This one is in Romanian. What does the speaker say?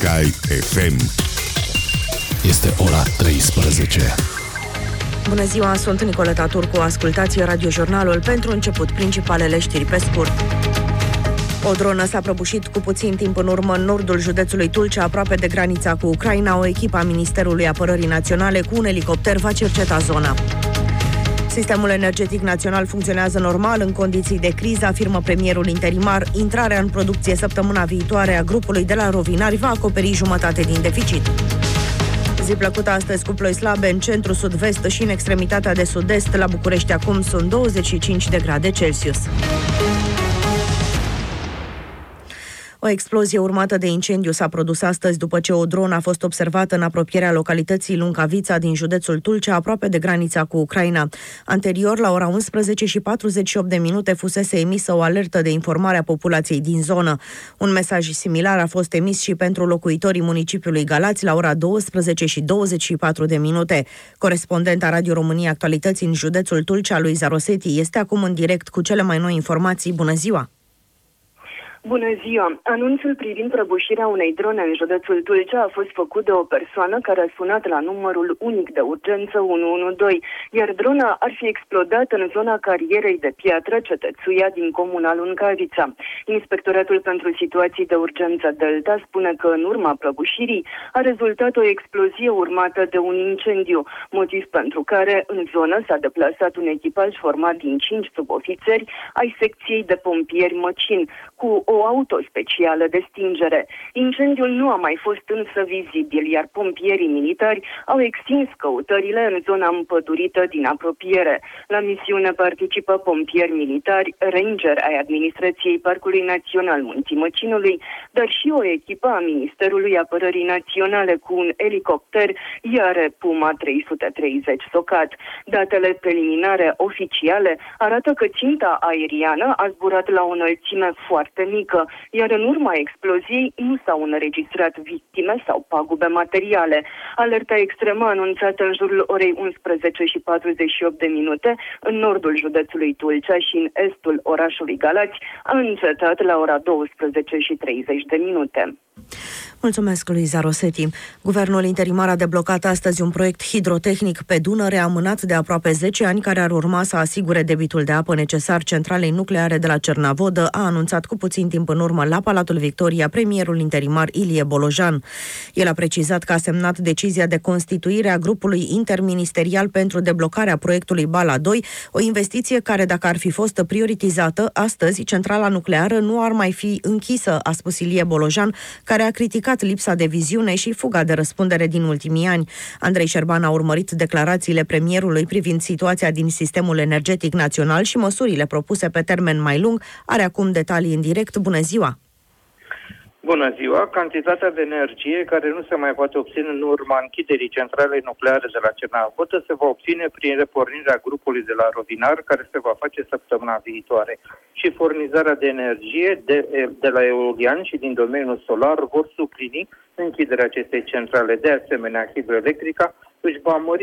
Sky FM. Este ora 13. Bună ziua, sunt Nicoleta Turcu. Ascultați radiojurnalul. Pentru început, principalele știri pe scurt. O dronă s-a prăbușit cu puțin timp în urmă în nordul județului Tulcea, aproape de granița cu Ucraina. O echipă a Ministerului Apărării Naționale cu un elicopter va cerceta zona. Sistemul energetic național funcționează normal în condiții de criză, afirmă premierul interimar. Intrarea în producție săptămâna viitoare a grupului de la Rovinari va acoperi jumătate din deficit. Zi plăcută astăzi cu ploi slabe în centru, sud-vest și în extremitatea de sud-est. La București acum sunt 25 de grade Celsius. O explozie urmată de incendiu s-a produs astăzi după ce o dronă a fost observată în apropierea localității Luncavița din județul Tulcea, aproape de granița cu Ucraina. Anterior, la ora 11:48 fusese emisă o alertă de informare a populației din zonă. Un mesaj similar a fost emis și pentru locuitorii municipiului Galați la ora 12:24. Corespondenta Radio România Actualități în județul Tulcea, Luiza Rosetti, este acum în direct cu cele mai noi informații. Bună ziua! Bună ziua! Anunțul privind prăbușirea unei drone în județul Tulcea a fost făcut de o persoană care a sunat la numărul unic de urgență 112, iar drona ar fi explodat în zona carierei de piatră Cetățuia din comuna Luncavița. Inspectoratul pentru situații de urgență Delta spune că în urma prăbușirii a rezultat o explozie urmată de un incendiu, motiv pentru care în zonă s-a deplasat un echipaj format din 5 subofițeri ai secției de pompieri Măcin, cu o auto specială de stingere. Incendiul nu a mai fost însă vizibil, iar pompierii militari au extins căutările în zona împădurită din apropiere. La misiune participă pompieri militari, ranger ai Administrației Parcului Național Munții Măcinului, dar și o echipă a Ministerului Apărării Naționale cu un elicopter IAR Puma 330 Socat. Datele preliminare oficiale arată că ținta aeriană a zburat la o înălțime foarte mică, iar în urma exploziei nu s-au înregistrat victime sau pagube materiale. Alerta extremă anunțată în jurul orei 11:48 în nordul județului Tulcea și în estul orașului Galați a încetat la ora 12:30. Mulțumesc, Luiza Rosetti. Guvernul interimar a deblocat astăzi un proiect hidrotehnic pe Dunăre amânat de aproape 10 ani, care ar urma să asigure debitul de apă necesar centralei nucleare de la Cernavodă, a anunțat cu puțin timp în urmă la Palatul Victoria premierul interimar Ilie Bolojan. El a precizat că a semnat decizia de constituire a grupului interministerial pentru deblocarea proiectului Bala 2, o investiție care, dacă ar fi fost prioritizată, astăzi centrala nucleară nu ar mai fi închisă, a spus Ilie Bolojan, care a criticat lipsa de viziune și fuga de răspundere din ultimii ani. Andrei Șerban a urmărit declarațiile premierului privind situația din sistemul energetic național și măsurile propuse pe termen mai lung. Are acum detalii în direct. Bună ziua! Bună ziua! Cantitatea de energie care nu se mai poate obține în urma închiderii centralei nucleare de la Cernavodă se va obține prin repornirea grupului de la Rovinar, care se va face săptămâna viitoare. Și furnizarea de energie de la eolian și din domeniul solar vor suplini închiderea acestei centrale. De asemenea, hidroelectrica își va mări